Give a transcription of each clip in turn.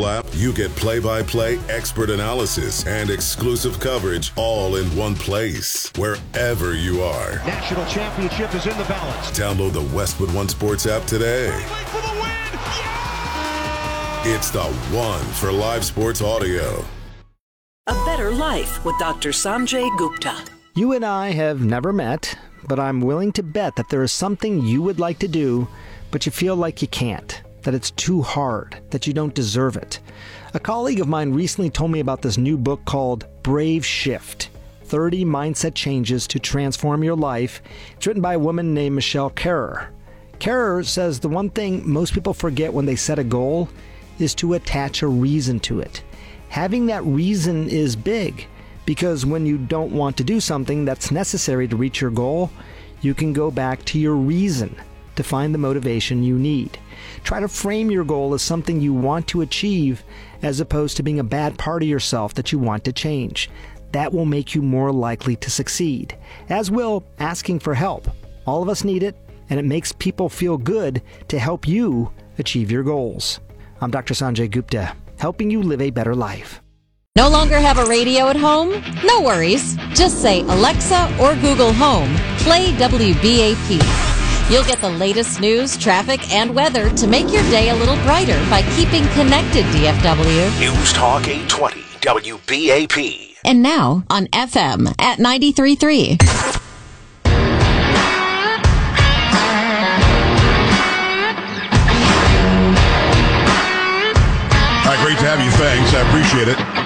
mobile app, you get play-by-play expert analysis and exclusive coverage all in one place, wherever you are. National championship is in the balance. Download the Westwood One Sports app today. For the win! Yeah! It's the one for live sports audio. A Better Life with Dr. Sanjay Gupta. You and I have never met, but I'm willing to bet that there is something you would like to do, but you feel like you can't, that it's too hard, that you don't deserve it. A colleague of mine recently told me about this new book called Brave Shift, 30 Mindset Changes to Transform Your Life. It's written by a woman named Michelle Kerrer. Kerrer says the one thing most people forget when they set a goal is to attach a reason to it. Having that reason is big, because when you don't want to do something that's necessary to reach your goal, you can go back to your reason to find the motivation you need. Try to frame your goal as something you want to achieve as opposed to being a bad part of yourself that you want to change. That will make you more likely to succeed, as will asking for help. All of us need it, and it makes people feel good to help you achieve your goals. I'm Dr. Sanjay Gupta, helping you live a better life. No longer have a radio at home? No worries. Just say, Alexa or Google Home, play WBAP. You'll get the latest news, traffic, and weather to make your day a little brighter by keeping connected, DFW. News Talk 820, WBAP. And now on FM at 93.3. All right, great to have you. Thanks. I appreciate it.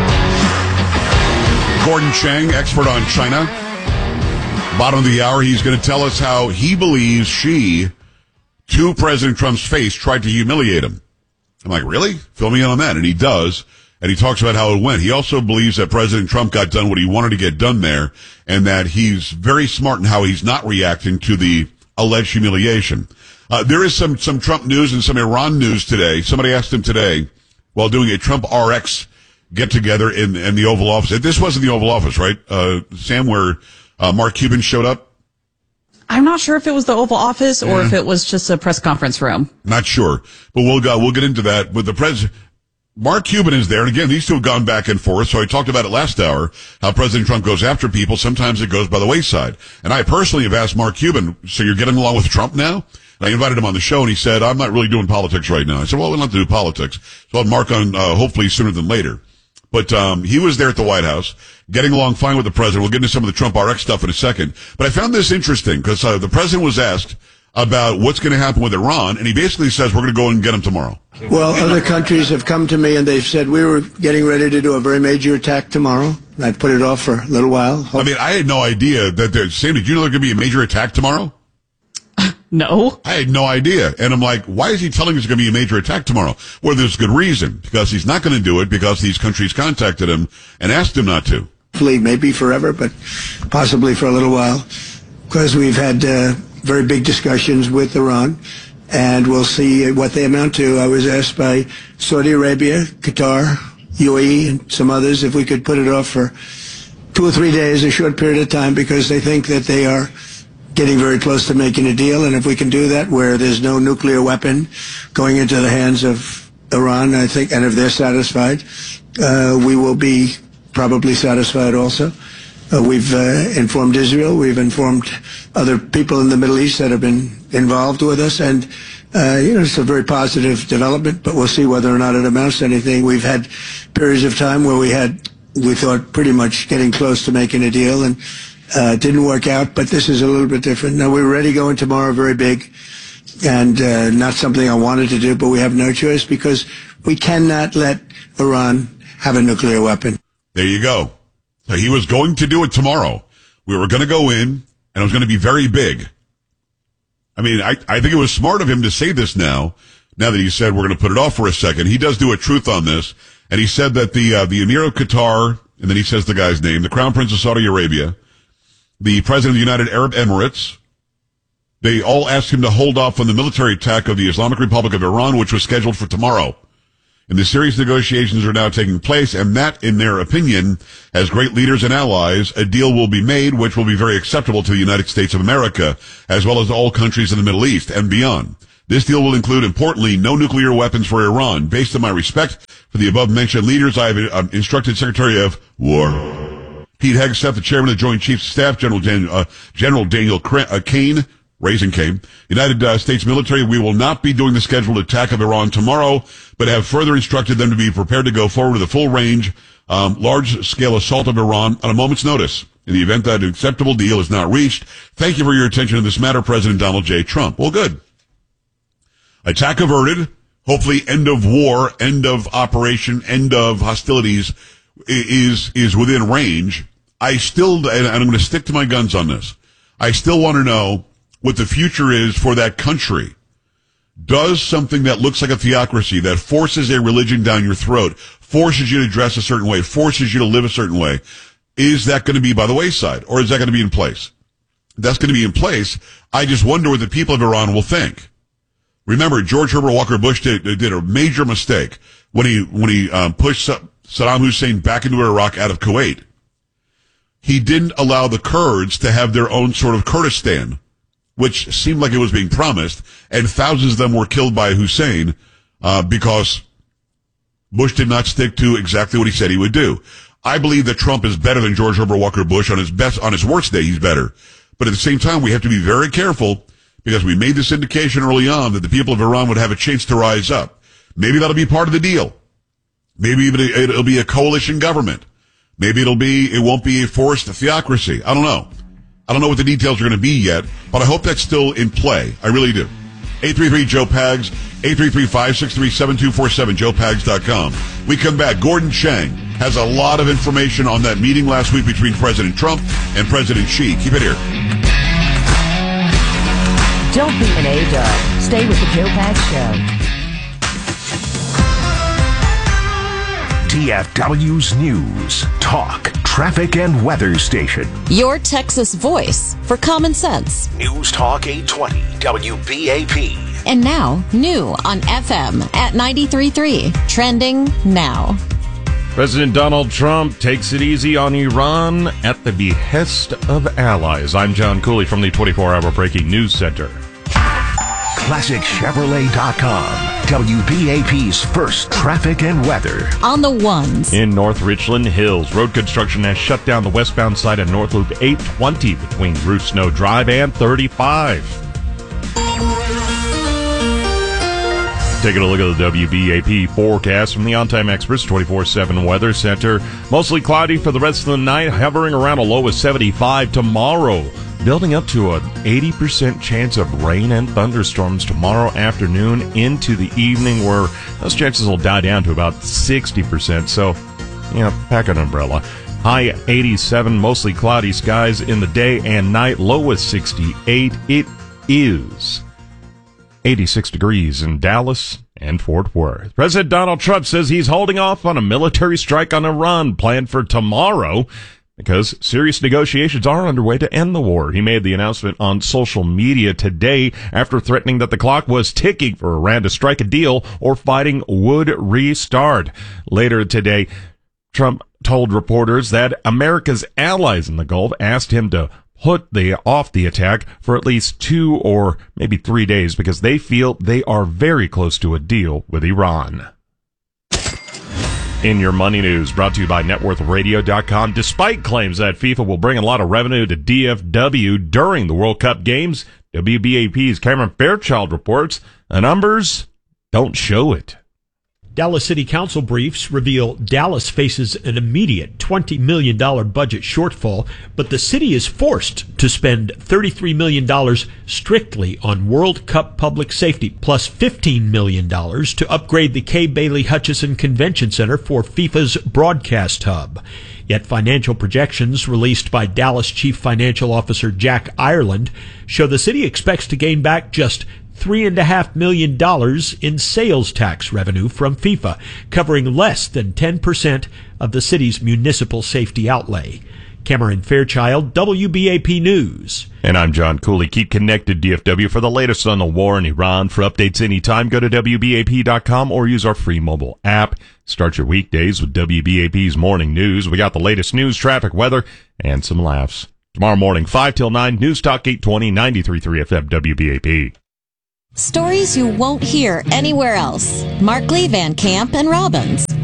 Gordon Chang, expert on China. Bottom of the hour, he's going to tell us how he believes she, to President Trump's face, tried to humiliate him. I'm like, really? Fill me in on that. And he does. And he talks about how it went. He also believes that President Trump got done what he wanted to get done there, and that he's very smart in how he's not reacting to the alleged humiliation. There is some Trump news and some Iran news today. Somebody asked him today, while doing a Trump RX get-together in the Oval Office. This wasn't the Oval Office, right, Sam, where Mark Cuban showed up? I'm not sure if it was the Oval Office or if it was just a press conference room. Not sure. But we'll get into that. But the president, Mark Cuban is there. And again, these two have gone back and forth. So I talked about it last hour, how President Trump goes after people. Sometimes it goes by the wayside. And I personally have asked Mark Cuban, so you're getting along with Trump now? And I invited him on the show, and he said, I'm not really doing politics right now. I said, well, we'll not do politics. So I'll have Mark on, hopefully sooner than later. But he was there at the White House, getting along fine with the president. We'll get into some of the Trump RX stuff in a second. But I found this interesting, because the president was asked about what's going to happen with Iran, and he basically says, we're going to go and get them tomorrow. Well, other countries have come to me, and they've said we were getting ready to do a very major attack tomorrow. I put it off for a little while. I mean, I had no idea that Sam, did you know there could be a major attack tomorrow? No. I had no idea. And I'm like, why is he telling us there's going to be a major attack tomorrow? Well, there's good reason. Because he's not going to do it because these countries contacted him and asked him not to. Maybe forever, but possibly for a little while. Because we've had very big discussions with Iran, and we'll see what they amount to. I was asked by Saudi Arabia, Qatar, UAE, and some others if we could put it off for 2 or 3 days, a short period of time, because they think that they are getting very close to making a deal. And if we can do that where there's no nuclear weapon going into the hands of Iran, I think, and if they're satisfied, we will be probably satisfied also. We've informed Israel. We've informed other people in the Middle East that have been involved with us. And, it's a very positive development, but we'll see whether or not it amounts to anything. We've had periods of time where we thought pretty much getting close to making a deal, and it didn't work out, but this is a little bit different. Now, we're ready going tomorrow, very big, and not something I wanted to do, but we have no choice because we cannot let Iran have a nuclear weapon. There you go. So he was going to do it tomorrow. We were going to go in, and it was going to be very big. I mean, I think it was smart of him to say this now that he said we're going to put it off for a second. He does do a truth on this, and he said that the Emir of Qatar, and then he says the guy's name, the Crown Prince of Saudi Arabia, the President of the United Arab Emirates, they all asked him to hold off on the military attack of the Islamic Republic of Iran, which was scheduled for tomorrow. And the serious negotiations are now taking place, and that, in their opinion, as great leaders and allies, a deal will be made which will be very acceptable to the United States of America, as well as all countries in the Middle East and beyond. This deal will include, importantly, no nuclear weapons for Iran. Based on my respect For the above-mentioned leaders, I have instructed Secretary of War Pete Hegseth, the chairman of the Joint Chiefs of Staff, General Daniel Kane, Raising Kane, United States military, we will not be doing the scheduled attack of Iran tomorrow, but have further instructed them to be prepared to go forward with a full-range, large-scale assault of Iran on a moment's notice. In the event that an acceptable deal is not reached, thank you for your attention to this matter, President Donald J. Trump. Well, good. Attack averted. Hopefully, end of war, end of operation, end of hostilities is within range. I still, and I'm going to stick to my guns on this, I still want to know what the future is for that country. Does something that looks like a theocracy, that forces a religion down your throat, forces you to dress a certain way, forces you to live a certain way, is that going to be by the wayside, or is that going to be in place? That's going to be in place. I just wonder what the people of Iran will think. Remember, George Herbert Walker Bush did a major mistake when he pushed Saddam Hussein back into Iraq out of Kuwait. He didn't allow the Kurds to have their own sort of Kurdistan, which seemed like it was being promised, and thousands of them were killed by Hussein because Bush did not stick to exactly what he said he would do. I believe that Trump is better than George Herbert Walker Bush. On his worst day, he's better. But at the same time, we have to be very careful, because we made this indication early on that the people of Iran would have a chance to rise up. Maybe that'll be part of the deal. Maybe it'll be a coalition government. Maybe it won't be a forced theocracy. I don't know. I don't know what the details are going to be yet, but I hope that's still in play. I really do. 833-JOE-PAGS, 833-563-7247, joepags.com. We come back. Gordon Chang has a lot of information on that meeting last week between President Trump and President Xi. Keep it here. Don't be an A-dub. Stay with the Joe Pags Show. DFW's News, Talk, Traffic, and Weather Station. Your Texas voice for common sense. News Talk 820, WBAP. And now, new on FM at 93.3. Trending now. President Donald Trump takes it easy on Iran at the behest of allies. I'm John Cooley from the 24-hour Breaking News Center. ClassicChevrolet.com. WBAP's first traffic and weather. On the ones. In North Richland Hills, road construction has shut down the westbound side of North Loop 820 between Ruth Snow Drive and 35. Taking a look at the WBAP forecast from the On-Time Experts 24/7 Weather Center. Mostly cloudy for the rest of the night, hovering around a low of 75 tomorrow. Building up to an 80% chance of rain and thunderstorms tomorrow afternoon into the evening, where those chances will die down to about 60%. So, pack an umbrella. High 87, mostly cloudy skies in the day and night. Low is 68. It is 86 degrees in Dallas and Fort Worth. President Donald Trump says he's holding off on a military strike on Iran planned for tomorrow because serious negotiations are underway to end the war. He made the announcement on social media today after threatening that the clock was ticking for Iran to strike a deal or fighting would restart. Later today, Trump told reporters that America's allies in the Gulf asked him to put off the attack for at least 2 or maybe 3 days because they feel they are very close to a deal with Iran. In your money news, brought to you by NetWorthRadio.com. Despite claims that FIFA will bring a lot of revenue to DFW during the World Cup games, WBAP's Cameron Fairchild reports the numbers don't show it. Dallas City Council briefs reveal Dallas faces an immediate $20 million budget shortfall, but the city is forced to spend $33 million strictly on World Cup public safety, plus $15 million to upgrade the Kay Bailey Hutchison Convention Center for FIFA's broadcast hub. Yet financial projections released by Dallas Chief Financial Officer Jack Ireland show the city expects to gain back just $3.5 million in sales tax revenue from FIFA, covering less than 10% of the city's municipal safety outlay. Cameron Fairchild, WBAP News. And I'm John Cooley. Keep connected, DFW, for the latest on the war in Iran. For updates anytime, go to WBAP.com or use our free mobile app. Start your weekdays with WBAP's Morning News. We got the latest news, traffic, weather, and some laughs. Tomorrow morning, 5 till 9, News Talk 820, 93.3 FM, WBAP. Stories you won't hear anywhere else. Markley, Van Camp, and Robbins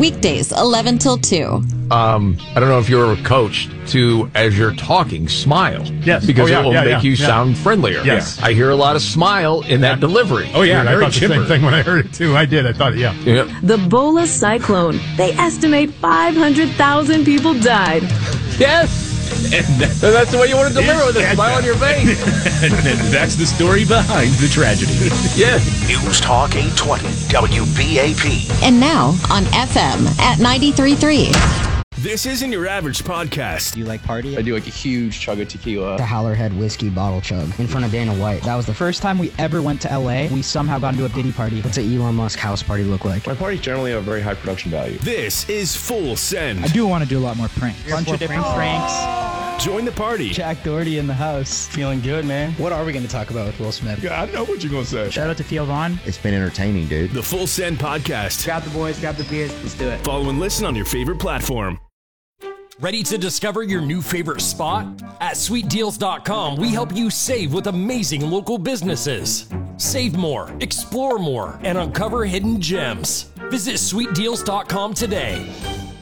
Weekdays, 11 till 2. I don't know if you're coached to, as you're talking, smile. Yes. Because it will make you sound friendlier. Yes. I hear a lot of smile in that delivery. Oh, yeah. I thought chipper. the same thing when I heard it, too. I did. I thought, yeah. The Bola cyclone. They estimate 500,000 people died. Yes. And that's the way you want to deliver with a smile on your face. And that's the story behind the tragedy. Yeah. News Talk 820 WBAP. And now on FM at 93.3. This isn't your average podcast. Do you like party? I do like a huge chug of tequila. The Howlerhead whiskey bottle chug in front of Dana White. That was the first time we ever went to LA. We somehow got into a Diddy party. What's an Elon Musk house party look like? My parties generally have a very high production value. This is Full Send. I do want to do a lot more pranks. Bunch of different pranks. Join the party. Jack Doherty in the house. Feeling good, man. What are we going to talk about with Will Smith? I know what you're going to say. Shout out to Theo Vaughn. It's been entertaining, dude. The Full Send podcast. Grab the boys, grab the beers. Let's do it. Follow and listen on your favorite platform. Ready to discover your new favorite spot? At SweetDeals.com, we help you save with amazing local businesses. Save more, explore more, and uncover hidden gems. Visit SweetDeals.com today.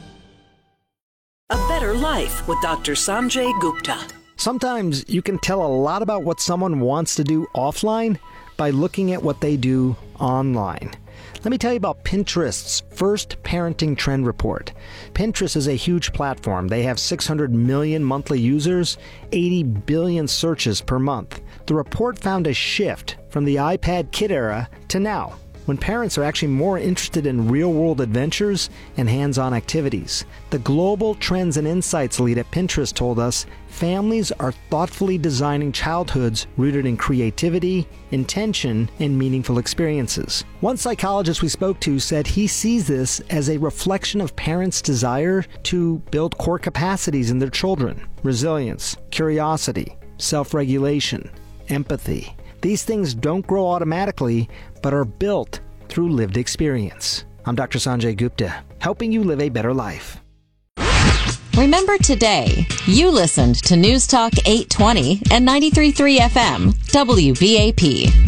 A Better Life with Dr. Sanjay Gupta. Sometimes you can tell a lot about what someone wants to do offline by looking at what they do online. Let me tell you about Pinterest's first parenting trend report. Pinterest is a huge platform. They have 600 million monthly users, 80 billion searches per month. The report found a shift from the iPad kid era to now, when parents are actually more interested in real-world adventures and hands-on activities. The Global Trends and Insights lead at Pinterest told us families are thoughtfully designing childhoods rooted in creativity, intention, and meaningful experiences. One psychologist we spoke to said he sees this as a reflection of parents' desire to build core capacities in their children: resilience, curiosity, self-regulation, empathy. These things don't grow automatically, but are built through lived experience. I'm Dr. Sanjay Gupta, helping you live a better life. Remember today, you listened to News Talk 820 and 93.3 FM, WBAP.